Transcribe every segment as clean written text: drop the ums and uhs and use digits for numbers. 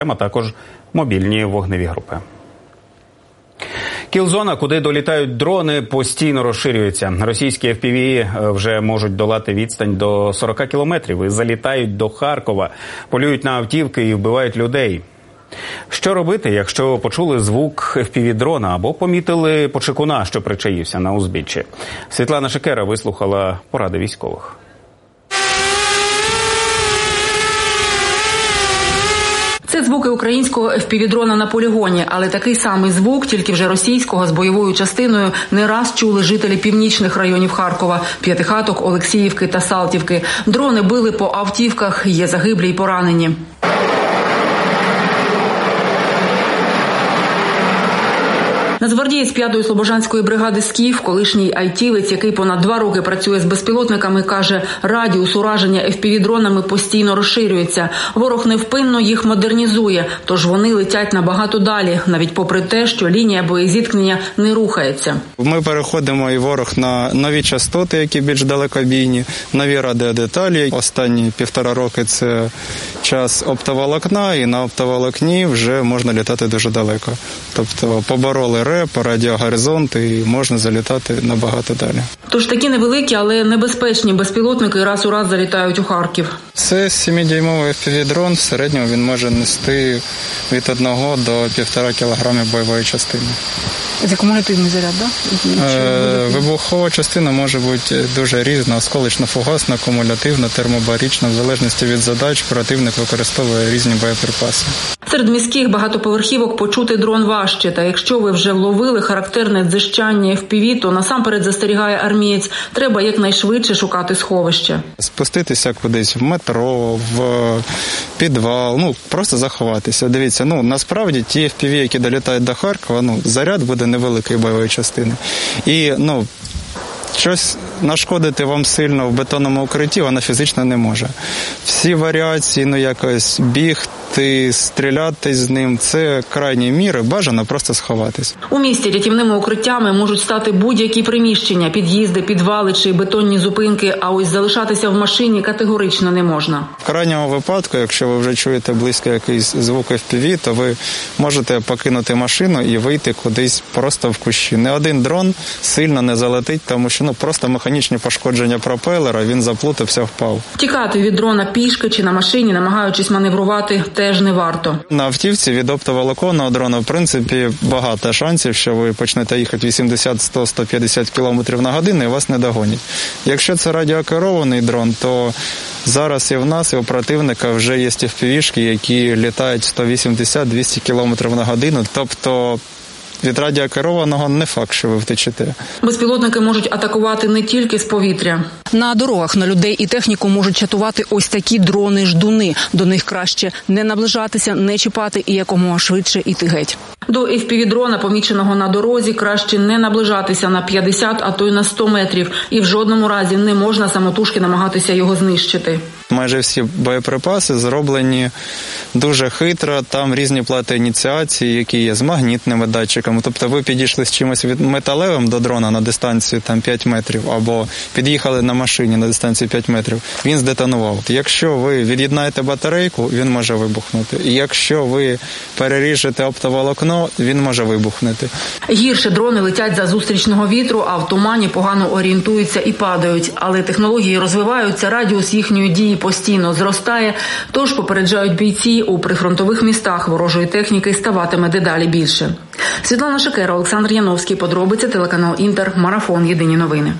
а також мобільні вогневі групи. Кіл-зона, куди долітають дрони, постійно розширюється. Російські FPV вже можуть долати відстань до 40 кілометрів і залітають до Харкова, полюють на автівки і вбивають людей. Що робити, якщо почули звук FPV-дрона або помітили почекуна, що причаївся на узбіччі? Світлана Шикера вислухала поради військових. Це звуки українського FPV-дрона на полігоні, але такий самий звук, тільки вже російського, з бойовою частиною, не раз чули жителі північних районів Харкова – П'ятихаток, Олексіївки та Салтівки. Дрони били по автівках, є загиблі й поранені. Нацгвардієць 5-ї Слобожанської бригади «Скіф», колишній айтівець, який понад 2 роки працює з безпілотниками, каже, радіус ураження FPV-дронами постійно розширюється. Ворог невпинно їх модернізує, тож вони летять набагато далі, навіть попри те, що лінія боєзіткнення не рухається. Ми переходимо і ворог на нові частоти, які більш далекобійні, нові радіодеталі. Останні 1,5 роки – це час оптоволокна, і на оптоволокні вже можна літати дуже далеко. Тобто побороли РЕП, радіогоризонт, і можна залітати набагато далі. Тож такі невеликі, але небезпечні безпілотники раз у раз залітають у Харків. Це 7-дюймовий FPV-дрон, в середньому він може нести від 1 до 1,5 кілограмів бойової частини. Це кумулятивний заряд, так? Вибухова частина може бути дуже різна, осколично-фугасна, кумулятивна, термобарична, в залежності від задач противник використовує різні боєприпаси. Серед міських багатоповерхівок почути дрон важче, та якщо ви вже вловили характерне дзижчання FPV, то насамперед застерігає армієць, треба якнайшвидше шукати сховище. Спуститися кудись в метро, в підвал, просто заховатися. Дивіться, насправді ті FPV, які долітають до Харкова, заряд буде невеликої бойової частини. І, щось нашкодити вам сильно в бетонному укритті вона фізично не може. Всі варіації, якось бігти, стріляти з ним – це крайні міри, бажано просто сховатись. У місті рятівними укриттями можуть стати будь-які приміщення, під'їзди, підвали чи бетонні зупинки, а ось залишатися в машині категорично не можна. В крайньому випадку, якщо ви вже чуєте близько якийсь звук FPV, то ви можете покинути машину і вийти кудись просто в кущі. Не один дрон сильно не залетить, тому що просто механічні пошкодження пропелера, він заплутався, впав. Тікати від дрона пішки чи на машині, намагаючись маневрувати, теж не варто. На автівці від оптоволоконного дрона, в принципі, багато шансів, що ви почнете їхати 80, 100, 150 км на годину і вас не догонять. Якщо це радіокерований дрон, то зараз і в нас, і у противника вже є FPV-шки, які літають 180-200 км на годину, тобто від радіокерованого не факт, що ви втечете. Безпілотники можуть атакувати не тільки з повітря. На дорогах на людей і техніку можуть чатувати ось такі дрони-ждуни. До них краще не наближатися, не чіпати і якомога швидше йти геть. До FPV-дрона, поміченого на дорозі, краще не наближатися на 50, а то й на 100 метрів. І в жодному разі не можна самотужки намагатися його знищити. Майже всі боєприпаси зроблені дуже хитро, там різні плати ініціації, які є з магнітними датчиками. Тобто ви підійшли з чимось металевим до дрона на дистанцію 5 метрів, або під'їхали на машині на дистанцію 5 метрів, він здетонував. Якщо ви від'єднаєте батарейку, він може вибухнути. І якщо ви переріжете оптоволокно, він може вибухнути. Гірше дрони летять за зустрічного вітру, а в тумані погано орієнтуються і падають. Але технології розвиваються, радіус їхньої дії постійно зростає, тож попереджають бійці, у прифронтових містах ворожої техніки ставатиме дедалі більше. Світлана Шикера, Олександр Яновський, подробиці, телеканал Інтер, Марафон, Єдині новини.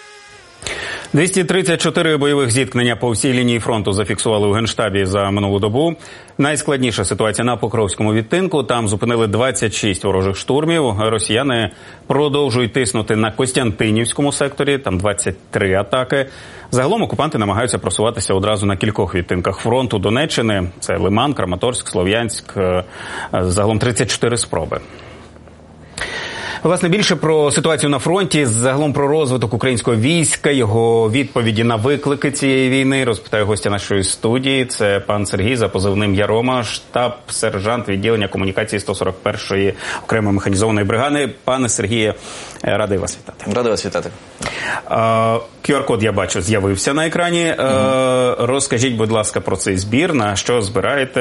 234 бойових зіткнення по всій лінії фронту зафіксували у Генштабі за минулу добу. Найскладніша ситуація на Покровському відтинку. Там зупинили 26 ворожих штурмів. Росіяни продовжують тиснути на Костянтинівському секторі. Там 23 атаки. Загалом окупанти намагаються просуватися одразу на кількох відтинках фронту Донеччини. Це Лиман, Краматорськ, Слов'янськ. Загалом 34 спроби. Власне, більше про ситуацію на фронті, загалом про розвиток українського війська, його відповіді на виклики цієї війни розпитаю гостя нашої студії. Це пан Сергій за позивним Ярома, штаб-сержант відділення комунікації 141-ї окремої механізованої бригади. Пане Сергіє, радий вас вітати. Радий вас вітати. QR-код, я бачу, з'явився на екрані. Розкажіть, будь ласка, про цей збір, на що збираєте?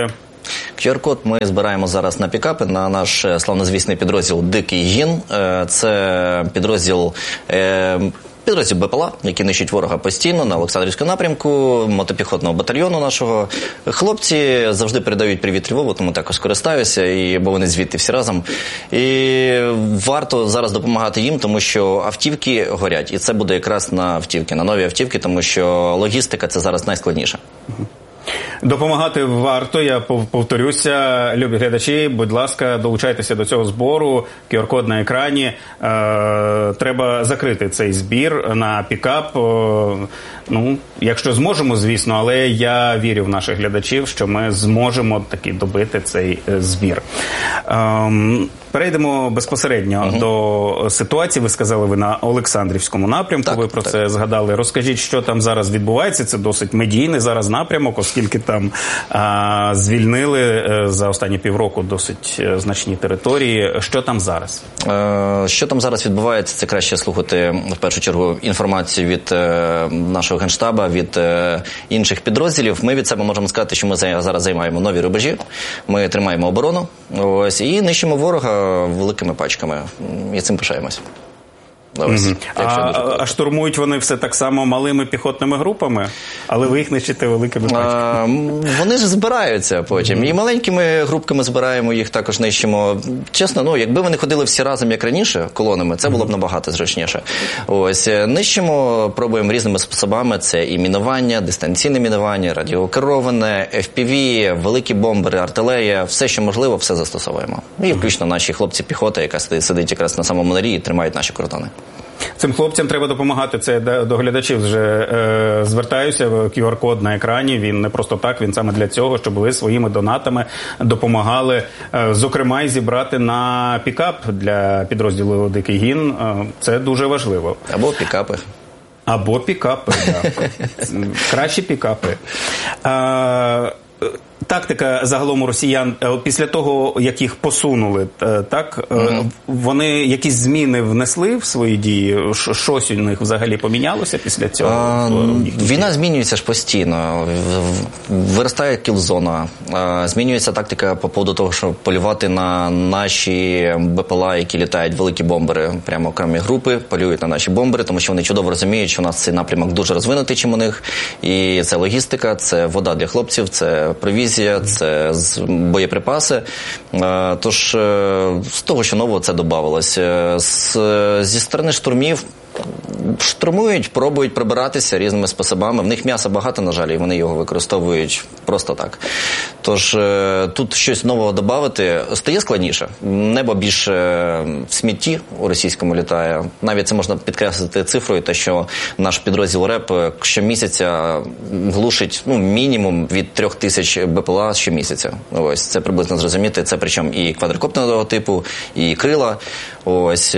QR-код ми збираємо зараз на пікапи, на наш славнозвісний підрозділ «Дикий гін». Це підрозділ БПЛА, який нищить ворога постійно на Олександрівському напрямку, мотопіхотного батальйону нашого. Хлопці завжди передають привіт Львову, тому також скористаюся, бо вони звідти всі разом. І варто зараз допомагати їм, тому що автівки горять. І це буде якраз на автівки, на нові автівки, тому що логістика – це зараз найскладніше. Допомагати варто, я повторюся. Любі глядачі, будь ласка, долучайтеся до цього збору. QR-код на екрані. Треба закрити цей збір на пікап. Ну, якщо зможемо, звісно, але я вірю в наших глядачів, що ми зможемо таки добити цей збір. Перейдемо безпосередньо до ситуації. Ви сказали, ви на Олександрівському напрямку, ви про це згадали. Розкажіть, що там зараз відбувається. Це досить медійний зараз напрямок, оскільки там звільнили за останні півроку досить значні території. Що там зараз? Що там зараз відбувається, це краще слухати, в першу чергу, інформацію від нашого Генштаба, від інших підрозділів. Ми від себе можемо сказати, що ми зараз займаємо нові рубежі, ми тримаємо оборону, і нищимо ворога великими пачками. І цим пишаємось. А штурмують вони все так само малими піхотними групами? Але ви їх нищите великими пачками? Вони ж збираються потім. І маленькими групками збираємо, їх також нищимо. Чесно, якби вони ходили всі разом, як раніше, колонами, це було б набагато зручніше. Нищимо, пробуємо різними способами. Це і мінування, дистанційне мінування, радіокероване, FPV, великі бомбери, артилерія. Все, що можливо, все застосовуємо. І включно наші хлопці-піхота, яка сидить якраз на самому норі і тримають наші кордони. Цим хлопцям треба допомагати. Це до глядачів вже звертаюся. QR-код на екрані. Він не просто так, він саме для цього, щоб ви своїми донатами допомагали, зокрема, і зібрати на пікап для підрозділу «Дикий гін». Це дуже важливо. Або пікапи. Або пікапи, так. Кращі пікапи. Тактика загалом у росіян, після того, як їх посунули, так, вони якісь зміни внесли в свої дії? Щось у них взагалі помінялося після цього? Війна змінюється ж постійно. Виростає кілзона. Змінюється тактика по поводу того, щоб полювати на наші БПЛА, які літають великі бомбери. Прямо окремі групи полюють на наші бомбери, тому що вони чудово розуміють, що у нас цей напрямок дуже розвинутий, чим у них. І це логістика, це вода для хлопців, це провізія, це боєприпаси. Тож з того, що нового, це додавалось. Зі сторони штурмів штурмують, пробують прибиратися різними способами. В них м'яса багато, на жаль, і вони його використовують просто так. Тож тут щось нового додати стає складніше. Небо більше в смітті у російському літає. Навіть це можна підкреслити цифрою, те, що наш підрозділ РЕП щомісяця глушить мінімум від 3000 БПЛА щомісяця. Ось, це приблизно зрозуміти. Це причому і квадрокоптерного типу, і крила. Ось,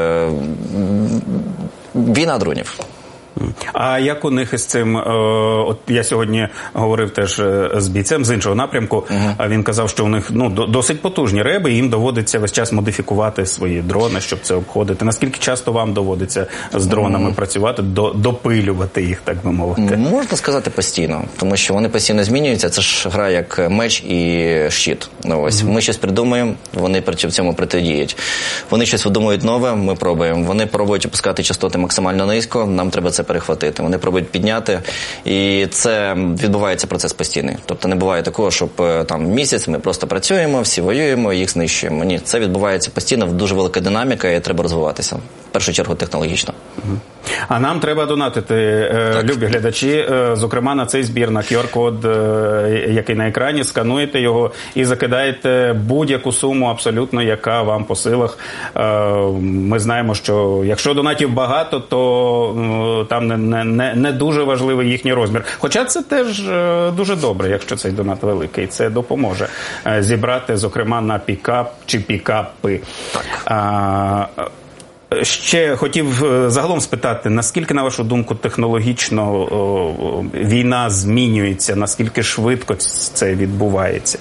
війна дронів. А як у них із цим, от я сьогодні говорив теж з бійцем з іншого напрямку, він казав, що у них досить потужні реби, і їм доводиться весь час модифікувати свої дрони, щоб це обходити. Наскільки часто вам доводиться з дронами працювати, допилювати їх, так би мовити? Можна сказати постійно, тому що вони постійно змінюються, це ж гра як меч і щит. Ось. Ми щось придумаємо, вони при цьому протидіють. Вони щось видумують нове, ми пробуємо. Вони пробують опускати частоти максимально низько, нам треба це перехватити. Вони пробують підняти, і це відбувається процес постійний. Тобто не буває такого, щоб там місяць ми просто працюємо, всі воюємо, їх знищуємо. Ні, це відбувається постійно, дуже велика динаміка, і треба розвиватися. В першу чергу технологічно. А нам треба донатити, любі глядачі, зокрема на цей збір, на QR-код, який на екрані, скануєте його і закидаєте будь-яку суму абсолютно, яка вам по силах. Ми знаємо, що якщо донатів багато, то там не дуже важливий їхній розмір. Хоча це теж дуже добре, якщо цей донат великий. Це допоможе зібрати, зокрема, на пікап чи пікапи. Ще хотів загалом спитати, наскільки, на вашу думку, технологічно війна змінюється, наскільки швидко це відбувається?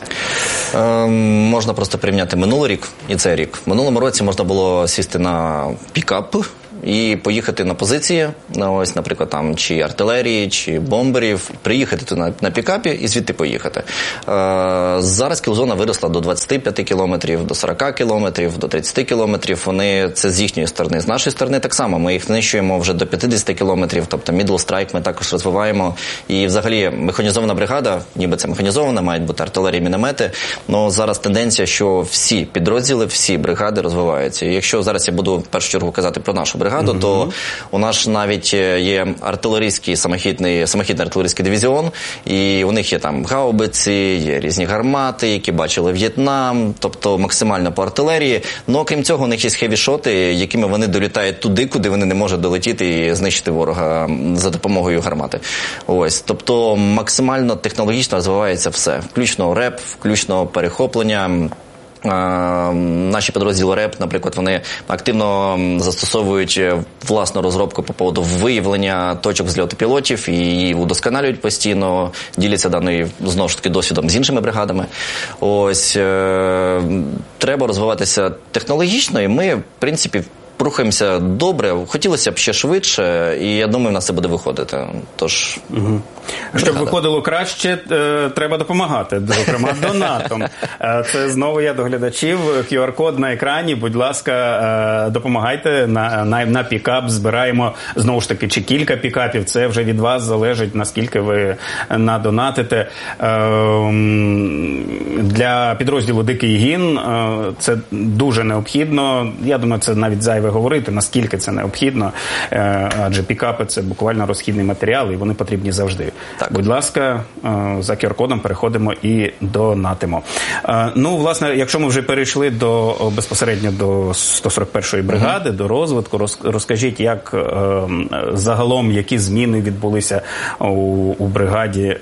Можна просто порівняти минулий рік і цей рік. В минулому році можна було сісти на пікап і поїхати на позиції, ось, наприклад, там, чи артилерії, чи бомберів, приїхати туди на пікапі і звідти поїхати. Зараз кілзона виросла до 25 кілометрів, до 40 кілометрів, до 30 кілометрів. Це з їхньої сторони. З нашої сторони так само. Ми їх знищуємо вже до 50 кілометрів, тобто middle strike ми також розвиваємо. І взагалі механізована бригада, ніби це механізована, мають бути артилерії, міномети. Но зараз тенденція, що всі підрозділи, всі бригади розвиваються. І якщо зараз я буду в першу чергу казати про нашу бригаду, то у нас навіть є артилерійський, самохідний артилерійський дивізіон, і у них є там гаубиці, є різні гармати, які бачили В'єтнам, тобто максимально по артилерії. Но крім цього, у них є хеві-шоти, якими вони долітають туди, куди вони не можуть долетіти і знищити ворога за допомогою гармати. Ось, тобто максимально технологічно розвивається все, включно РЕП, включно перехоплення. Наші підрозділи РЕП, наприклад, вони активно застосовують власну розробку по поводу виявлення точок зльоту пілотів і її удосконалюють постійно, діляться даною, знову ж таки, досвідом з іншими бригадами. Ось, треба розвиватися технологічно, і ми, в принципі, рухаємося добре, хотілося б ще швидше, і я думаю, в нас це буде виходити. Тож, щоб виходило краще, треба допомагати, зокрема, донатом. Це знову я до глядачів. QR-код на екрані, будь ласка, допомагайте на пікап. Збираємо, знову ж таки, чи кілька пікапів, це вже від вас залежить, наскільки ви надонатите. Для підрозділу «Дикий гін» це дуже необхідно. Я думаю, це навіть зайве говорити, наскільки це необхідно, адже пікапи – це буквально розхідний матеріал, і вони потрібні завжди. Так. Будь ласка, за QR-кодом переходимо і донатимо. Ну, власне, якщо ми вже перейшли безпосередньо до 141-ї бригади, до розвитку, розкажіть, як загалом, які зміни відбулися у бригаді,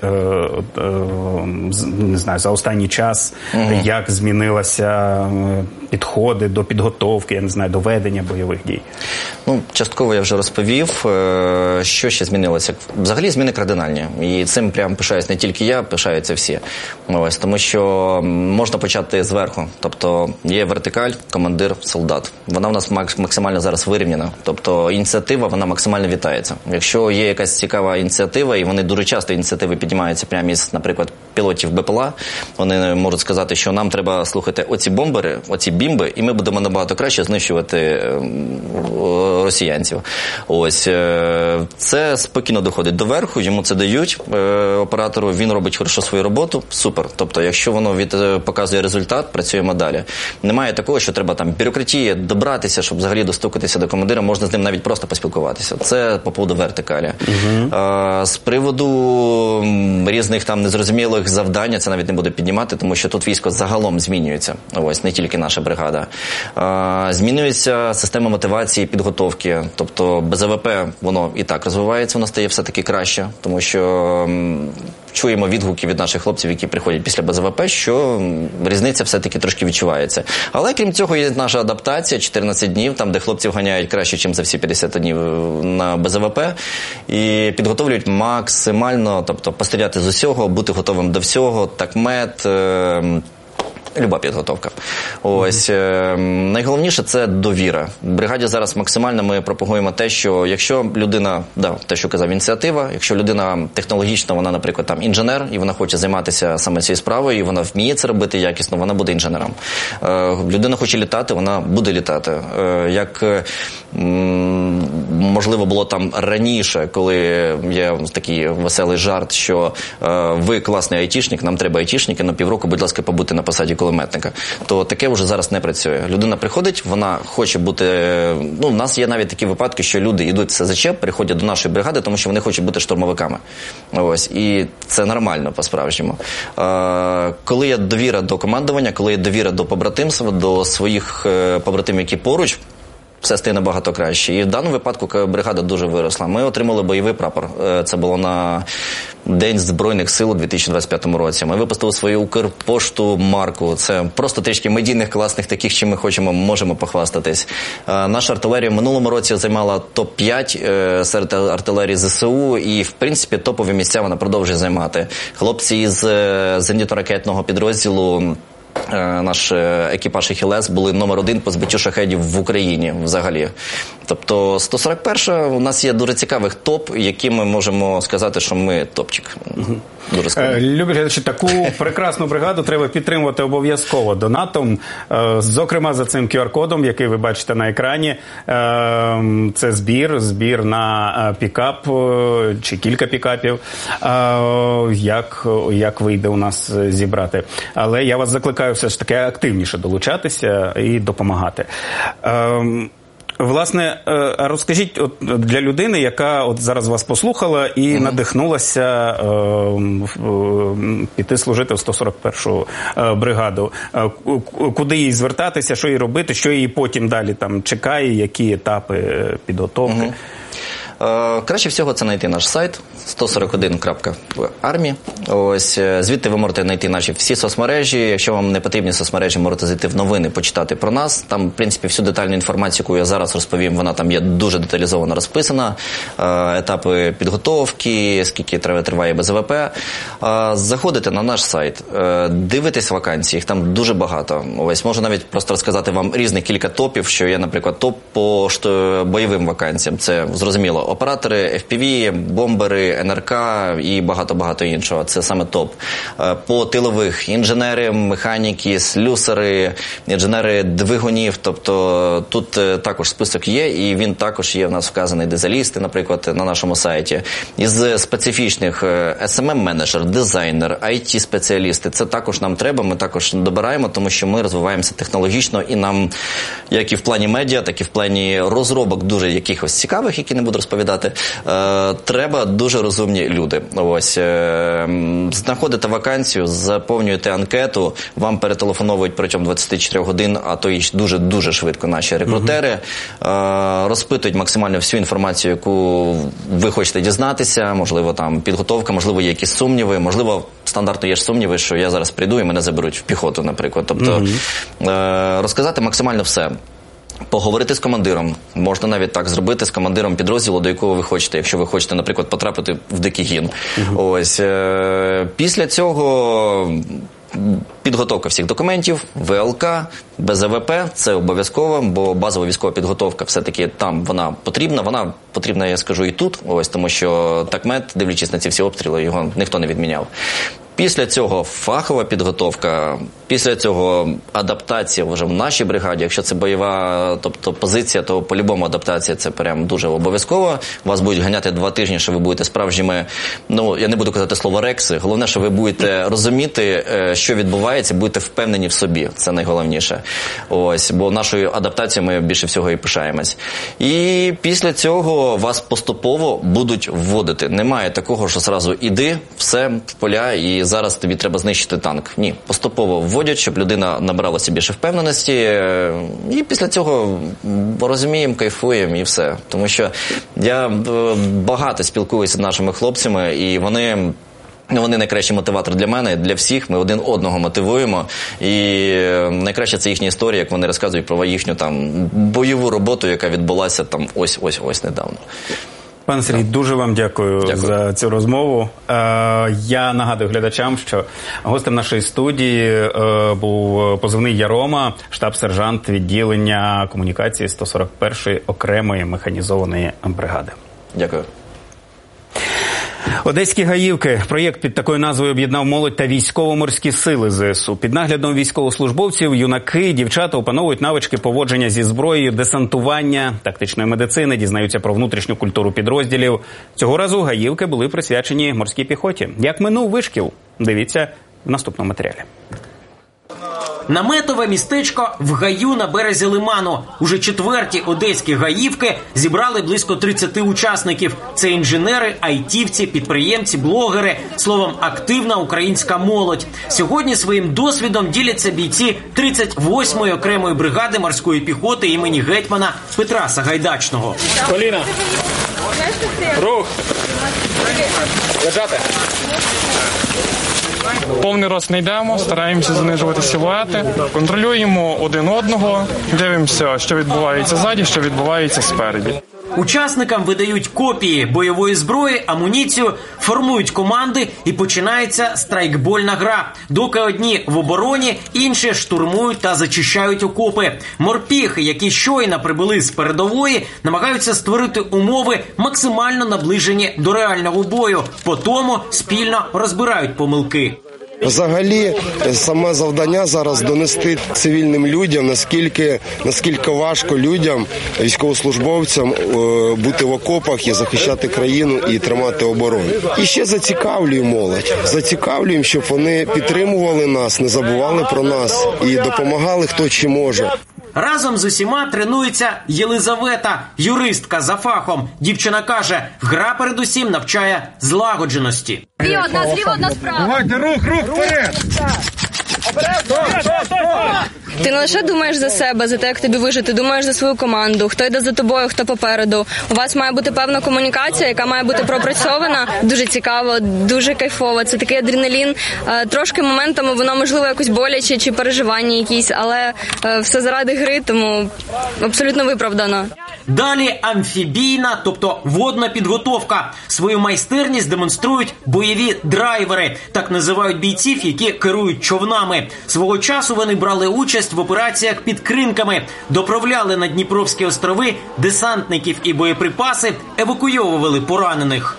не знаю, за останній час, як змінилися підходи до підготовки, я не знаю, до ведення бойових дій? Ну, частково я вже розповів. Що ще змінилося? Взагалі зміни кардинальні. І цим прям пишаюсь не тільки я, пишаються всі. Ось, тому що можна почати зверху. Тобто є вертикаль, командир, солдат. Вона в нас максимально зараз вирівняна. Тобто ініціатива, вона максимально вітається. Якщо є якась цікава ініціатива, і вони дуже часто ініціативи піднімаються прямо із, наприклад, пілотів БПЛА, вони можуть сказати, що нам треба слухати оці бомбери, оці бімби, і ми будемо набагато краще знищувати росіянців. Ось. Це спокійно доходить до верху, йому це дають оператору, він робить хорошо свою роботу, супер. Тобто, якщо воно показує результат, працюємо далі. Немає такого, що треба там бюрократії, добратися, щоб взагалі достукатися до командира, можна з ним навіть просто поспілкуватися. Це по поводу вертикалі. З приводу різних там незрозумілих завдань, це навіть не буду піднімати, тому що тут військо загалом змінюється. Ось, не тільки наша бригада. Змінюється система мотивації, підготовки. Тобто без АВП воно і так розвивається, воно стає все-таки краще, тому що чуємо відгуки від наших хлопців, які приходять після БЗВП, що різниця все-таки трошки відчувається. Але крім цього є наша адаптація, 14 днів, там де хлопців ганяють краще, ніж за всі 50 днів на БЗВП, і підготовлюють максимально, тобто постріляти з усього, бути готовим до всього, такмет, люба підготовка. Ось. Найголовніше – це довіра. В бригаді зараз максимально ми пропагуємо те, що якщо людина, те, що казав, ініціатива, якщо людина технологічно, вона, наприклад, там інженер, і вона хоче займатися саме цією справою, і вона вміє це робити якісно, вона буде інженером. Людина хоче літати, вона буде літати. Як, можливо, було там раніше, коли є такий веселий жарт, що ви класний айтішник, нам треба айтішники, на півроку, будь ласка, побудьте на посаді кулеметника, то таке вже зараз не працює. Людина приходить, вона хоче бути... Ну, в нас є навіть такі випадки, що люди йдуть в СЗЧ, приходять до нашої бригади, тому що вони хочуть бути штурмовиками. Ось. І це нормально по-справжньому. Коли є довіра до командування, коли є довіра до побратимства, до своїх побратимів, які поруч, все стає набагато краще. І в даному випадку бригада дуже виросла. Ми отримали бойовий прапор. Це було на День Збройних сил у 2025 році. Ми випустили свою Укрпошту марку. Це просто трішки медійних, класних таких, чим ми можемо похвастатись. Наша артилерія в минулому році займала топ-5 серед артилерії ЗСУ і, в принципі, топові місця вона продовжує займати. Хлопці із зенітно-ракетного підрозділу, наш екіпаж «Ахілес» були номер 1 по збиттю шахедів в Україні взагалі. Тобто 141-ша, у нас є дуже цікавих топ, які ми можемо сказати, що ми топчик. Дуже складно. Любі глядачі, таку прекрасну бригаду треба підтримувати обов'язково донатом. Зокрема, за цим QR-кодом, який ви бачите на екрані. Це збір на пікап чи кілька пікапів. Як вийде у нас зібрати. Але я вас закликаю все ж таки активніше долучатися і допомагати. Власне, розкажіть для людини, яка зараз вас послухала і надихнулася піти служити в 141-шу бригаду. Куди їй звертатися, що їй робити, що її потім далі там чекає, які етапи підготовки? Краще всього це знайти наш сайт 141.army. Ось звідти ви можете знайти наші всі соцмережі. Якщо вам не потрібні соцмережі, можете зайти в новини, почитати про нас. Там, в принципі, всю детальну інформацію, яку я зараз розповім, вона там є дуже деталізовано розписана. Етапи підготовки, скільки триває БЗВП. Заходите на наш сайт, дивитесь вакансії, їх там дуже багато. Ось можу навіть просто розказати вам різних кілька топів, що є, наприклад, топ по бойовим вакансіям. Це, зрозуміло, оператори, FPV, бомбери, НРК і багато-багато іншого. Це саме топ. По тилових інженери, механіки, слюсари, інженери двигунів. Тобто тут також список є, і він також є в нас вказаний дизелісти, наприклад, на нашому сайті. Із специфічних SMM-менеджер, дизайнер, IT-спеціалісти. Це також нам треба, ми також добираємо, тому що ми розвиваємося технологічно, і нам, як і в плані медіа, так і в плані розробок дуже якихось цікавих, які не буду розповідати, треба дуже розумні люди. Ось, знаходите вакансію, заповнюєте анкету, вам перетелефоновують протягом 24 годин, а то і дуже-дуже швидко наші рекрутери, розпитують максимально всю інформацію, яку ви хочете дізнатися, можливо, там підготовка, можливо, є якісь сумніви, можливо, стандартно є ж сумніви, що я зараз прийду і мене заберуть в піхоту, наприклад. Тобто, розказати максимально все. Поговорити з командиром. Можна навіть так зробити, з командиром підрозділу, до якого ви хочете, якщо ви хочете, наприклад, потрапити в дикий гін. Ось. Після цього підготовка всіх документів, ВЛК, БЗВП, це обов'язково, бо базова військова підготовка все-таки там вона потрібна, я скажу, і тут, ось, тому що такмет, дивлячись на ці всі обстріли, його ніхто не відміняв. Після цього фахова підготовка, після цього адаптація вже в нашій бригаді. Якщо це бойова, тобто позиція, то по-любому адаптація це прям дуже обов'язково. Вас будуть ганяти 2 тижні, що ви будете справжніми, я не буду казати слово рекси. Головне, що ви будете розуміти, що відбувається, будете впевнені в собі. Це найголовніше. Ось, бо нашою адаптацією ми більше всього і пишаємось. І після цього вас поступово будуть вводити. Немає такого, що зразу іди, все, в поля, і зараз тобі треба знищити танк. Ні, поступово вводять, щоб людина набралася більше впевненості, і після цього розуміємо, кайфуємо і все. Тому що я багато спілкуюся з нашими хлопцями, і вони найкращий мотиватор для мене, для всіх. Ми один одного мотивуємо. І найкраще це їхня історія, як вони розказують про їхню там бойову роботу, яка відбулася там ось недавно. Пане Сергій, дуже вам дякую за цю розмову. Я нагадую глядачам, що гостем нашої студії був позивний Ярома, штаб-сержант відділення комунікації 141-ї окремої механізованої бригади. Дякую. Одеські Гаївки. Проєкт під такою назвою об'єднав молодь та військово-морські сили ЗСУ. Під наглядом військовослужбовців юнаки і дівчата опановують навички поводження зі зброєю, десантування, тактичної медицини, дізнаються про внутрішню культуру підрозділів. Цього разу Гаївки були присвячені морській піхоті. Як минув вишкіл? Дивіться в наступному матеріалі. Наметове містечко в гаю на березі лиману. Уже 4-ті одеські Гаївки зібрали близько 30 учасників. Це інженери, айтівці, підприємці, блогери. Словом, активна українська молодь. Сьогодні своїм досвідом діляться бійці 38-ї окремої бригади морської піхоти імені гетьмана Петра Сагайдачного. Коліна. Рух. Лежати. Повний рост не йдемо, стараємося занижувати силуети, контролюємо один одного, дивимося, що відбувається ззаді, що відбувається спереді. Учасникам видають копії бойової зброї, амуніцію, формують команди і починається страйкбольна гра. Доки одні в обороні, інші штурмують та зачищають окопи. Морпіхи, які щойно прибули з передової, намагаються створити умови максимально наближені до реального бою. По тому спільно розбирають помилки. Взагалі, саме завдання зараз донести цивільним людям, наскільки важко людям, військовослужбовцям бути в окопах і захищати країну і тримати оборону. І ще зацікавлюємо молодь. Зацікавлюємо, щоб вони підтримували нас, не забували про нас і допомагали хто чи може. Разом з усіма тренується Єлизавета, юристка за фахом. Дівчина каже, гра передусім навчає злагодженості. Зліва одна справа. Давайте, рух вперед! Ти не лише думаєш за себе, за те, як тобі вижити, думаєш за свою команду, хто йде за тобою, хто попереду. У вас має бути певна комунікація, яка має бути пропрацьована. Дуже цікаво, дуже кайфово. Це такий адреналін. Трошки моментами воно, можливо, якось боляче чи переживання якісь, але все заради гри, тому абсолютно виправдано. Далі амфібійна, тобто водна підготовка. Свою майстерність демонструють бойові драйвери. Так називають бійців, які керують човнами. Свого часу вони брали участь в операціях під Кринками. Доправляли на Дніпровські острови десантників і боєприпаси, евакуйовували поранених.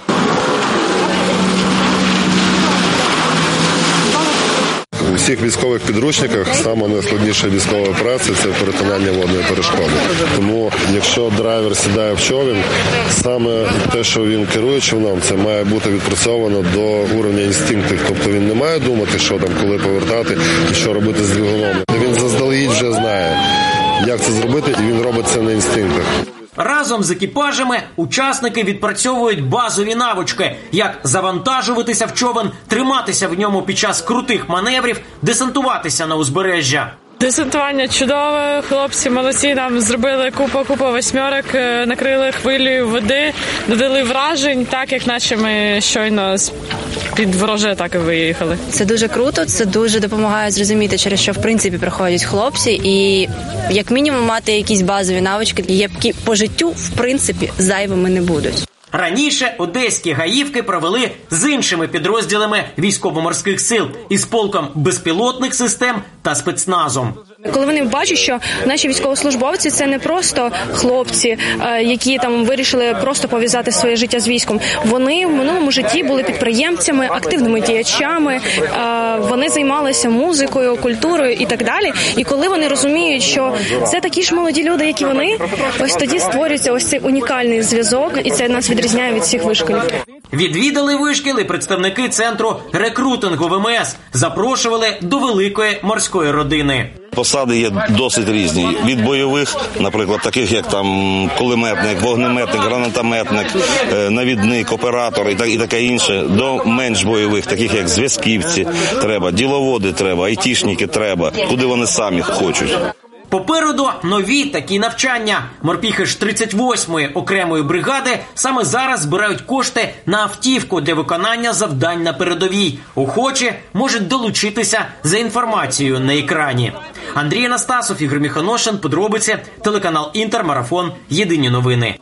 У всіх військових підручниках саме найскладніша військова операція – це перетинання водної перешкоди. Тому, якщо драйвер сідає в човен, саме те, що він керує човном, це має бути відпрацьовано до уровня інстинктів. Тобто він не має думати, що там, коли повертати і що робити з двигуном. Він заздалегідь вже знає, як це зробити, і він робить це на інстинктах. Разом з екіпажами учасники відпрацьовують базові навички, як завантажуватися в човен, триматися в ньому під час крутих маневрів, десантуватися на узбережжя. Десантування чудове, хлопці молодці, нам зробили купу восьмерок, накрили хвилею води, додали вражень, так як наче ми щойно під ворожої атаки виїхали. Це дуже круто, це дуже допомагає зрозуміти, через що в принципі проходять хлопці, і як мінімум мати якісь базові навички, які по життю в принципі зайвими не будуть. Раніше одеські гаївки провели з іншими підрозділами військово-морських сил із полком безпілотних систем та спецназом. Коли вони бачать, що наші військовослужбовці – це не просто хлопці, які там вирішили просто пов'язати своє життя з військом. Вони в минулому житті були підприємцями, активними діячами, вони займалися музикою, культурою і так далі. І коли вони розуміють, що це такі ж молоді люди, як і вони, ось тоді створюється ось цей унікальний зв'язок, і це нас відрізняє від всіх вишколів. Відвідали вишкіл і представники центру рекрутингу ВМС. Запрошували до великої морської родини. Посади є досить різні. Від бойових, наприклад, таких як там кулеметник, вогнеметник, гранатометник, навідник, оператор і таке інше, до менш бойових, таких як зв'язківці треба, діловоди треба, айтішники треба, куди вони самі хочуть. Попереду нові такі навчання. Морпіхи ж 38-ї окремої бригади саме зараз збирають кошти на автівку для виконання завдань на передовій. Охочі можуть долучитися за інформацією на екрані. Андрій Анастасов, Ігор Міхоношин, подробиці, телеканал Інтер, Марафон, Єдині новини.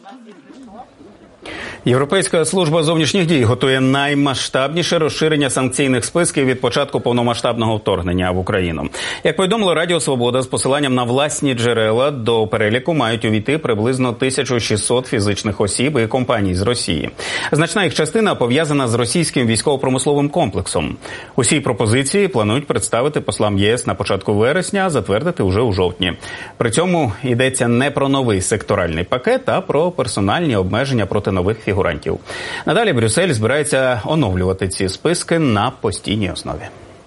Європейська служба зовнішніх дій готує наймасштабніше розширення санкційних списків від початку повномасштабного вторгнення в Україну. Як повідомило Радіо Свобода, з посиланням на власні джерела, до переліку мають увійти приблизно 1600 фізичних осіб і компаній з Росії. Значна їх частина пов'язана з російським військово-промисловим комплексом. Усі пропозиції планують представити послам ЄС на початку вересня, а затвердити уже у жовтні. При цьому йдеться не про новий секторальний пакет, а про персональні обмеження проти нових фігурантів. Надалі Брюссель збирається оновлювати ці списки на постійній основі.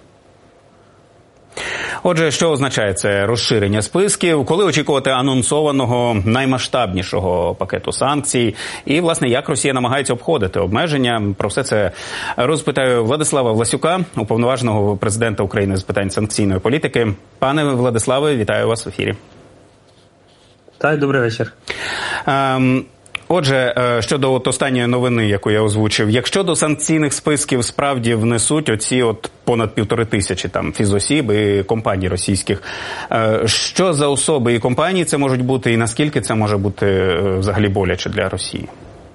Отже, що означає це розширення списків? Коли очікувати анонсованого наймасштабнішого пакету санкцій? І, власне, як Росія намагається обходити обмеження? Про все це розпитаю Владислава Власюка, уповноваженого президента України з питань санкційної політики. Пане Владиславе, вітаю вас в ефірі. Так, добрий вечір. Отже, щодо останньої новини, яку я озвучив, якщо до санкційних списків справді внесуть оці понад 1500 там фізосіб і компаній російських, що за особи і компанії це можуть бути, і наскільки це може бути взагалі боляче для Росії?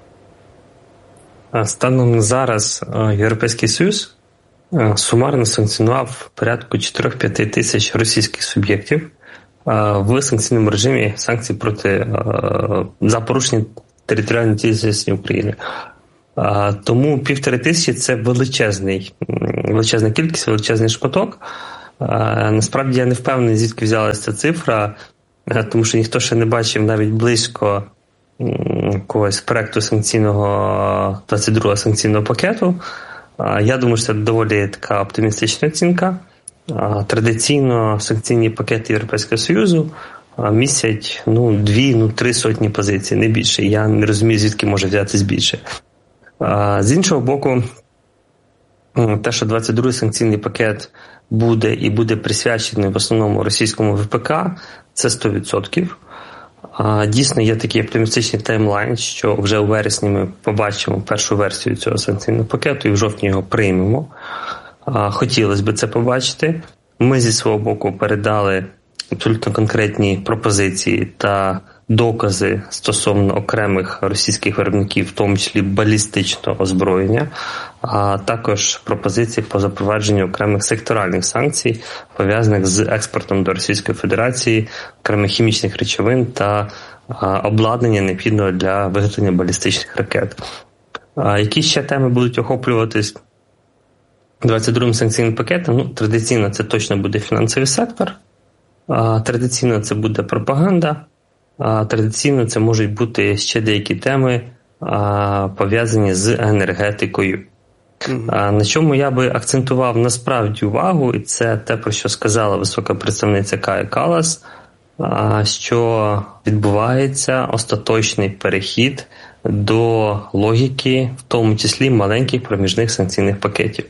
Станом на зараз Європейський Союз сумарно санкціонував порядку 4-5 тисяч російських суб'єктів в санкційному режимі санкцій за порушення територіальної цілісності України. Тому 1500 – це величезна кількість, величезний шматок. Насправді я не впевнений, звідки взялася ця цифра, тому що ніхто ще не бачив навіть близько якогось проекту 22-го санкційного пакету. Я думаю, що це доволі така оптимістична оцінка. Традиційно санкційні пакети Європейського Союзу містять 2-3 сотні позицій, не більше. Я не розумію, звідки може взятись більше. З іншого боку, те, що 22-й санкційний пакет буде присвячений в основному російському ВПК, це 100%. Дійсно, є такий оптимістичний таймлайн, що вже у вересні ми побачимо першу версію цього санкційного пакету і в жовтні його приймемо. Хотілося б це побачити. Ми зі свого боку передали абсолютно конкретні пропозиції та докази стосовно окремих російських виробників, в тому числі балістичного озброєння, а також пропозиції по запровадженню окремих секторальних санкцій, пов'язаних з експортом до Російської Федерації окремих хімічних речовин та обладнання, необхідного для виготовлення балістичних ракет. Які ще теми будуть охоплюватись 22-м санкційним пакетом? Традиційно це точно буде фінансовий сектор, традиційно це буде пропаганда, традиційно це можуть бути ще деякі теми, пов'язані з енергетикою. На чому я би акцентував насправді увагу, і це те, про що сказала висока представниця Кая Каллас, що відбувається остаточний перехід до логіки, в тому числі маленьких проміжних санкційних пакетів.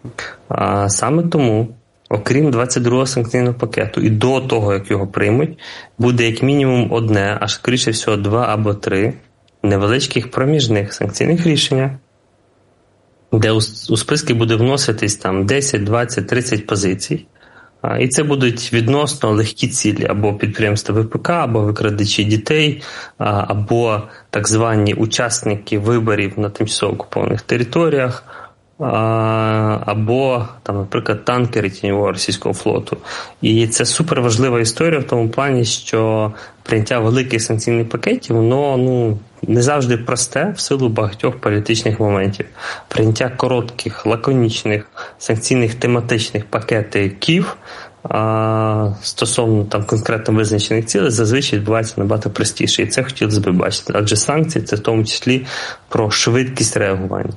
Саме тому, окрім 22-го санкційного пакету, і до того, як його приймуть, буде як мінімум одне, а скоріше всього 2 або 3 невеличких проміжних санкційних рішення, де у списки буде вноситись там 10, 20, 30 позицій. І це будуть відносно легкі цілі, або підприємства ВПК, або викрадачі дітей, або так звані учасники виборів на тимчасово окупованих територіях, або, наприклад, танкери тіньового російського флоту. І це суперважлива історія в тому плані, що прийняття великих санкційних пакетів, воно не завжди просте в силу багатьох політичних моментів. Прийняття коротких, лаконічних, санкційних тематичних пакетів стосовно конкретно визначених цілей зазвичай відбувається набагато простіше. І це хотілося б бачити. Адже санкції – це в тому числі про швидкість реагування.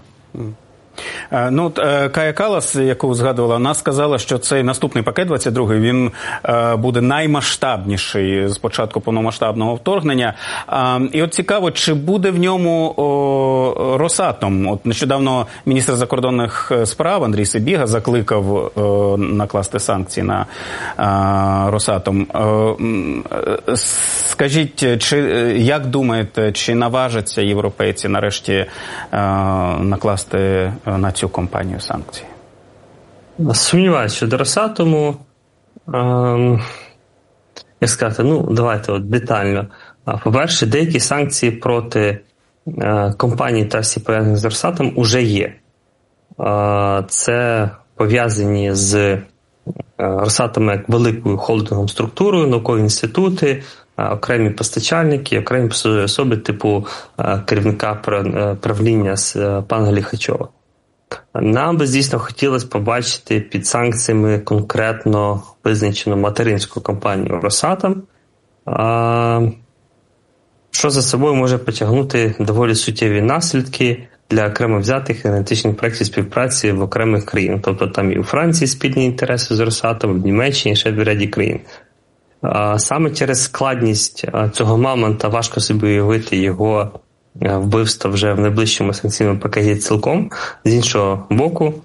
Кая Каллас, яку згадувала, вона сказала, що цей наступний пакет, 22-й, він буде наймасштабніший з початку повномасштабного вторгнення. І цікаво, чи буде в ньому Росатом? Нещодавно міністр закордонних справ Андрій Сибіга закликав накласти санкції на Росатом. Скажіть, як думаєте, чи наважаться європейці нарешті накласти на цю компанію санкції? Сумніваюся, що до Росатому, як сказати, давайте детально. По-перше, деякі санкції проти компаній та всі пов'язані з Росатом уже є. Це пов'язані з Росатом як великою холдинговою структурою, наукові інститути, окремі постачальники, окремі особи типу керівника правління пана Ліхачова. Нам би, звісно, хотілося побачити під санкціями конкретно визначену материнську компанію Росатом, що за собою може потягнути доволі суттєві наслідки для окремо взятих енергетичних проєктів співпраці в окремих країнах. Тобто там і у Франції спільні інтереси з Росатом, в Німеччині, ще в ряді країн. Саме через складність цього мамонта важко собі уявити його вбивство вже в найближчому санкційному пакеті цілком. З іншого боку,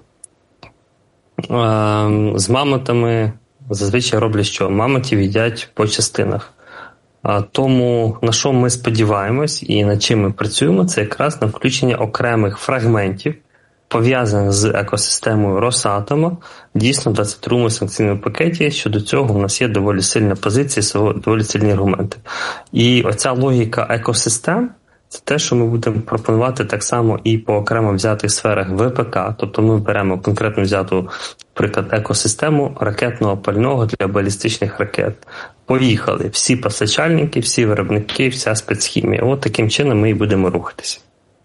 з мамонтами зазвичай роблять що? Мамонтів їдять по частинах. Тому на що ми сподіваємось і над чим ми працюємо, це якраз на включення окремих фрагментів, пов'язаних з екосистемою Росатома, дійсно в 22-му санкційному пакеті. Щодо цього у нас є доволі сильна позиція, доволі сильні аргументи. І оця логіка екосистем – це те, що ми будемо пропонувати так само і по окремо взятих сферах ВПК. Тобто ми беремо конкретно взяту, наприклад, екосистему ракетного пального для балістичних ракет. Поїхали всі постачальники, всі виробники, вся спецхімія. От таким чином ми і будемо рухатися.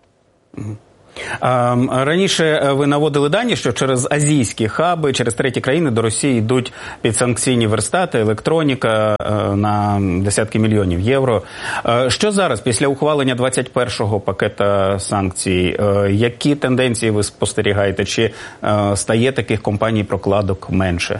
Раніше ви наводили дані, що через азійські хаби, через треті країни до Росії йдуть підсанкційні верстати, електроніка на десятки мільйонів євро. Що зараз, після ухвалення 21-го пакета санкцій, які тенденції ви спостерігаєте? Чи стає таких компаній-прокладок менше?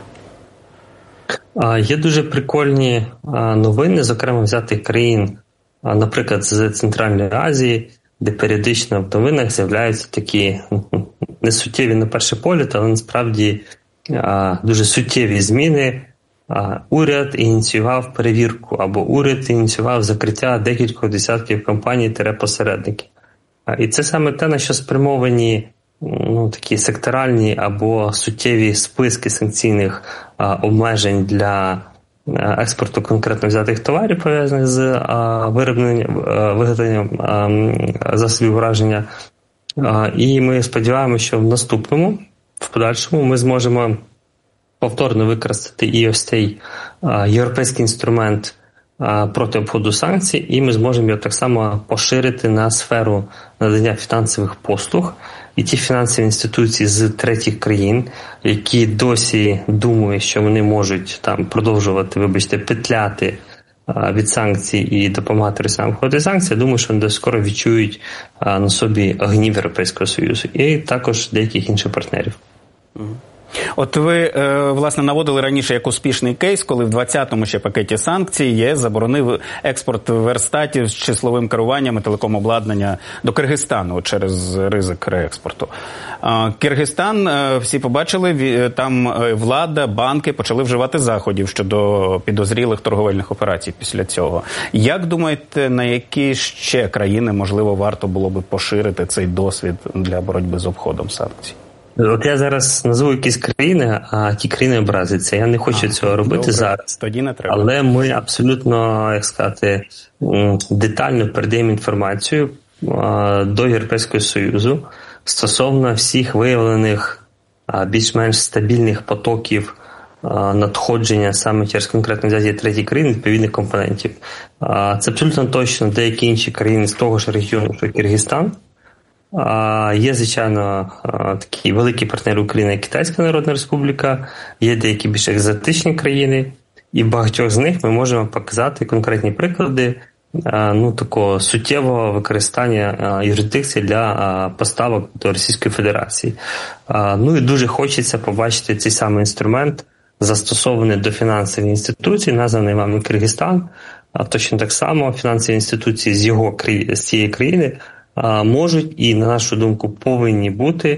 Є дуже прикольні новини, зокрема взятих країн, наприклад, з Центральної Азії, де періодично в новинах з'являються такі несуттєві на перший погляд, але насправді дуже суттєві зміни. Уряд ініціював перевірку, або уряд ініціював закриття декількох десятків компаній-посередників. І це саме те, на що спрямовані такі секторальні або суттєві списки санкційних обмежень для експорту конкретно взятих товарів, пов'язаних з виготовленням засобів враження. І ми сподіваємося, що в подальшому ми зможемо повторно використати і ось цей європейський інструмент проти обходу санкцій, і ми зможемо його так само поширити на сферу надання фінансових послуг. І ті фінансові інституції з третіх країн, які досі думають, що вони можуть там продовжувати, петляти від санкцій і допомагати росіянам обходити санкції, я думаю, що вони досить скоро відчують на собі гнів Європейського Союзу і також деяких інших партнерів. От ви, власне, наводили раніше як успішний кейс, коли в 20-му ще пакеті санкцій ЄС заборонив експорт верстатів з числовим керуванням і телекомобладнання до Киргизстану через ризик реекспорту. Киргизстан, всі побачили, там влада, банки почали вживати заходів щодо підозрілих торговельних операцій після цього. Як думаєте, на які ще країни, можливо, варто було би поширити цей досвід для боротьби з обходом санкцій? От я зараз назву якісь країни, а ті країни образяться. Я не хочу цього робити зараз. Тоді не треба. Але ми абсолютно, детально передаємо інформацію до Європейського Союзу стосовно всіх виявлених більш-менш стабільних потоків надходження саме через конкретно взяті треті країни відповідних компонентів. Це абсолютно точно деякі інші країни з того ж регіону, що Киргизстан. Є, звичайно, такі великі партнери України, як Китайська Народна Республіка, є деякі більш екзотичні країни, і в багатьох з них ми можемо показати конкретні приклади такого суттєвого використання юрисдикції для поставок до Російської Федерації. І дуже хочеться побачити цей самий інструмент, застосований до фінансових інституцій, названий вами Киргизстан, точно так само фінансові інституції з цієї країни можуть і, на нашу думку, повинні бути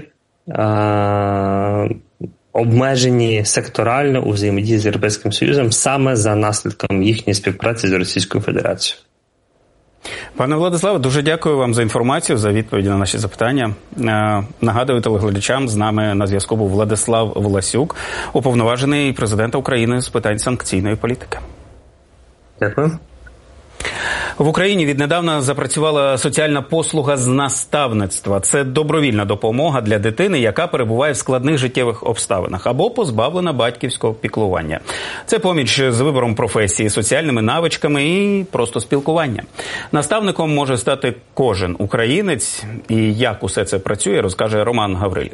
обмежені секторально у взаємодії з Європейським Союзом саме за наслідком їхньої співпраці з Російською Федерацією. Пане Владиславе, дуже дякую вам за інформацію, за відповіді на наші запитання. Нагадую телеглядачам, з нами на зв'язку був Владислав Власюк, уповноважений президента України з питань санкційної політики. Дякую. В Україні віднедавна запрацювала соціальна послуга з наставництва. Це добровільна допомога для дитини, яка перебуває в складних життєвих обставинах або позбавлена батьківського піклування. Це поміч з вибором професії, соціальними навичками і просто спілкування. Наставником може стати кожен українець. І як усе це працює, розкаже Роман Гаврилів.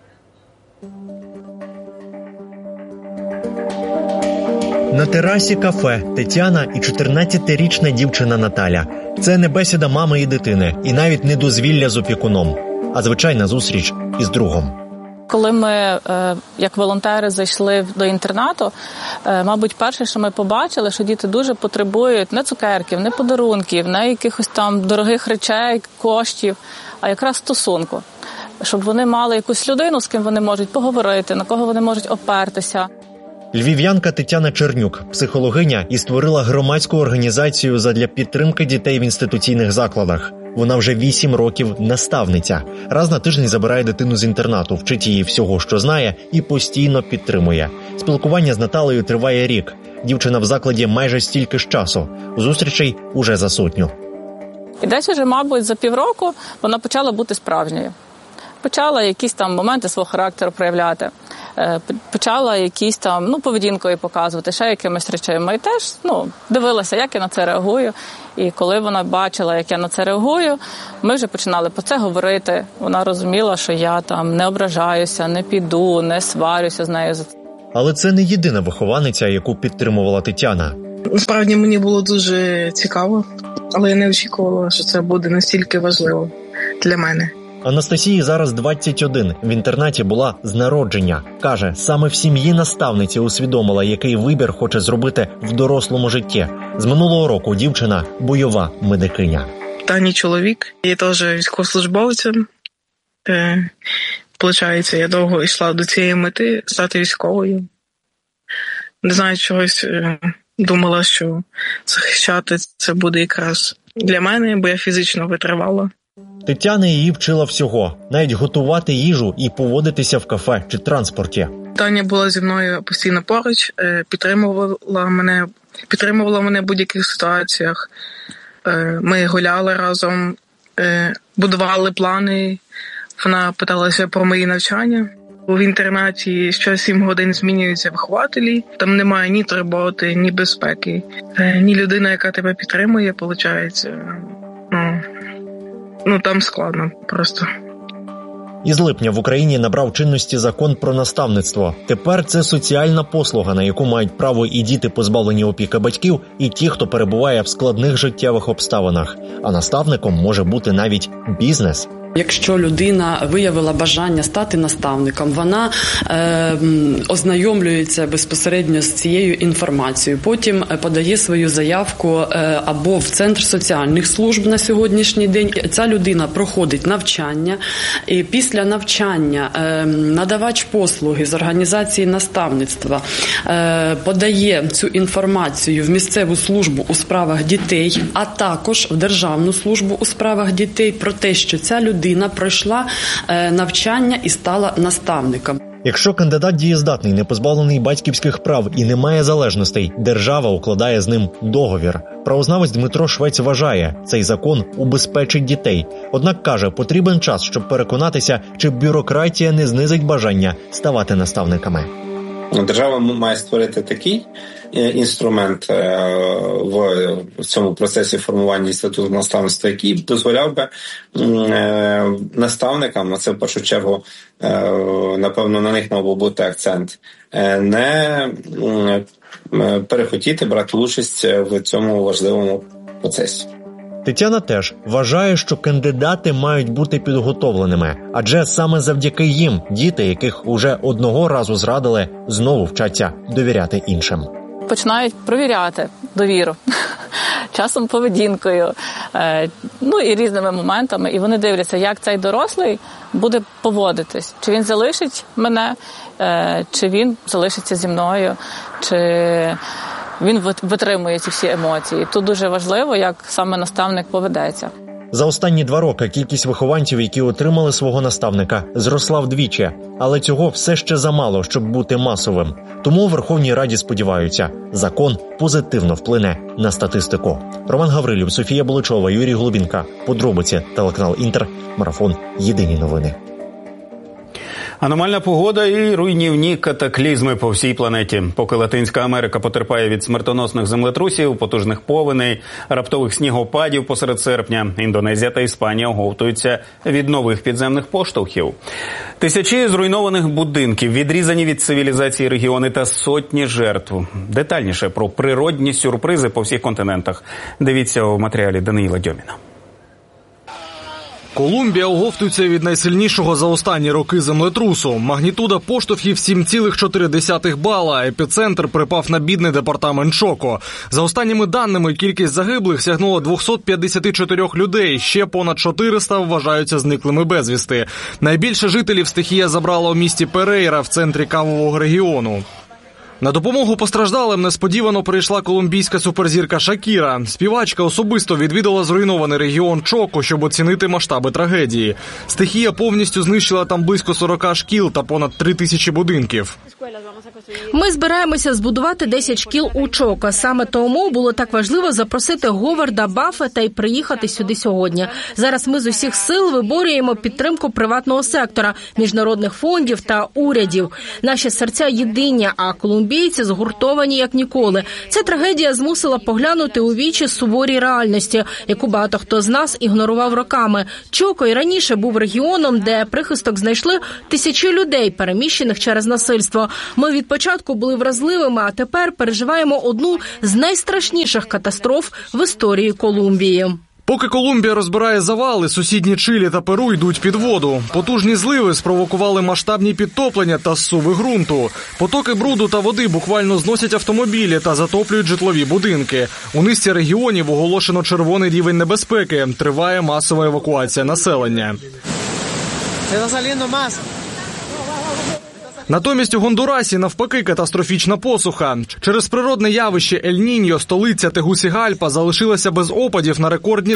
На терасі кафе Тетяна і 14-річна дівчина Наталя. Це не бесіда мами і дитини, і навіть не дозвілля з опікуном, а звичайна зустріч із другом. Коли ми, як волонтери, зайшли до інтернату, мабуть, перше, що ми побачили, що діти дуже потребують не цукерків, не подарунків, не якихось там дорогих речей, коштів, а якраз стосунку. Щоб вони мали якусь людину, з ким вони можуть поговорити, на кого вони можуть опертися. Львів'янка Тетяна Чернюк, психологиня, і створила громадську організацію задля підтримки дітей в інституційних закладах. Вона вже 8 років наставниця. Раз на тиждень забирає дитину з інтернату, вчить її всього, що знає, і постійно підтримує. Спілкування з Наталею триває рік. Дівчина в закладі майже стільки ж часу. Зустрічей уже за 100. І десь вже, мабуть, за півроку вона почала бути справжньою. Почала якісь там моменти свого характеру проявляти. Почала якісь там, поведінкою показувати, ще якимись речами. І теж, дивилася, як я на це реагую. І коли вона бачила, як я на це реагую, ми вже починали про це говорити. Вона розуміла, що я там не ображаюся, не піду, не сварюся з нею. Але це не єдина вихованиця, яку підтримувала Тетяна. Насправді мені було дуже цікаво, але я не очікувала, що це буде настільки важливо для мене. Анастасії зараз 21. В інтернаті була з народження. Каже, саме в сім'ї наставниці усвідомила, який вибір хоче зробити в дорослому житті. З минулого року дівчина – бойова медикиня. Тані чоловік, я теж військовослужбовцем. Получається, я довго йшла до цієї мети – стати військовою. Не знаю, чогось думала, що захищати це буде якраз для мене, бо я фізично витривала. Тетяна її вчила всього, навіть готувати їжу і поводитися в кафе чи транспорті. Таня була зі мною постійно поруч, підтримувала мене в будь-яких ситуаціях. Ми гуляли разом, будували плани. Вона питалася про мої навчання. В інтернаті що 7 годин змінюються вихователі. Там немає ні турботи, ні безпеки, ні людина, яка тебе підтримує, виходить. Там складно просто. Із липня в Україні набрав чинності закон про наставництво. Тепер це соціальна послуга, на яку мають право і діти, позбавлені опіки батьків, і ті, хто перебуває в складних життєвих обставинах. А наставником може бути навіть бізнес. Якщо людина виявила бажання стати наставником, вона ознайомлюється безпосередньо з цією інформацією. Потім подає свою заявку або в Центр соціальних служб на сьогоднішній день. Ця людина проходить навчання. І після навчання надавач послуги з організації наставництва подає цю інформацію в місцеву службу у справах дітей, а також в Державну службу у справах дітей про те, що ця людина пройшла навчання і стала наставником. Якщо кандидат дієздатний, не позбавлений батьківських прав і не має залежностей, держава укладає з ним договір. Правознавець Дмитро Швець вважає, цей закон убезпечить дітей. Однак каже, потрібен час, щоб переконатися, чи бюрократія не знизить бажання ставати наставниками. Держава має створити такий інструмент в цьому процесі формування статуту наставництва, який дозволяв би наставникам, це в першу чергу, напевно, на них мав бути акцент, не перехотіти брати участь в цьому важливому процесі. Тетяна теж вважає, що кандидати мають бути підготовленими, адже саме завдяки їм діти, яких уже одного разу зрадили, знову вчаться довіряти іншим. Починають провіряти довіру, часом поведінкою, і різними моментами. І вони дивляться, як цей дорослий буде поводитись. Чи він залишить мене, чи він залишиться зі мною, чи він витримує ці всі емоції. Тут дуже важливо, як саме наставник поведеться. За останні 2 роки кількість вихованців, які отримали свого наставника, зросла вдвічі. Але цього все ще замало, щоб бути масовим. Тому у Верховній Раді сподіваються, закон позитивно вплине на статистику. Роман Гаврилів, Софія Буличова, Юрій Глубінка. Подробиці, телеканал Інтер, марафон «Єдині новини». Аномальна погода і руйнівні катаклізми по всій планеті. Поки Латинська Америка потерпає від смертоносних землетрусів, потужних повеней, раптових снігопадів посеред серпня, Індонезія та Іспанія оговтуються від нових підземних поштовхів. Тисячі зруйнованих будинків, відрізані від цивілізації регіони та сотні жертв. Детальніше про природні сюрпризи по всіх континентах. Дивіться у матеріалі Даниїла Дьоміна. Колумбія оговтується від найсильнішого за останні роки землетрусу. Магнітуда поштовхів 7,4 бала. Епіцентр припав на бідний департамент Чоко. За останніми даними, кількість загиблих сягнула 254 людей. Ще понад 400 вважаються зниклими безвісти. Найбільше жителів стихія забрала у місті Перейра в центрі кавового регіону. На допомогу постраждалим несподівано прийшла колумбійська суперзірка Шакіра. Співачка особисто відвідала зруйнований регіон Чоко, щоб оцінити масштаби трагедії. Стихія повністю знищила там близько 40 шкіл та понад 3000 будинків. Ми збираємося збудувати 10 шкіл у Чоко. Саме тому було так важливо запросити Говарда Баффета і приїхати сюди сьогодні. Зараз ми з усіх сил виборюємо підтримку приватного сектора, міжнародних фондів та урядів. Наші серця єдині, а колумбійці згуртовані як ніколи. Ця трагедія змусила поглянути у вічі суворій реальності, яку багато хто з нас ігнорував роками. Чоко і раніше був регіоном, де прихисток знайшли тисячі людей, переміщених через насильство. Ми від початку були вразливими, а тепер переживаємо одну з найстрашніших катастроф в історії Колумбії. Поки Колумбія розбирає завали, сусідні Чилі та Перу йдуть під воду. Потужні зливи спровокували масштабні підтоплення та зсуви ґрунту. Потоки бруду та води буквально зносять автомобілі та затоплюють житлові будинки. У низці регіонів оголошено червоний рівень небезпеки. Триває масова евакуація населення. Натомість у Гондурасі навпаки катастрофічна посуха. Через природне явище Ель-Ніньо столиця Тегусігальпа залишилася без опадів на рекордні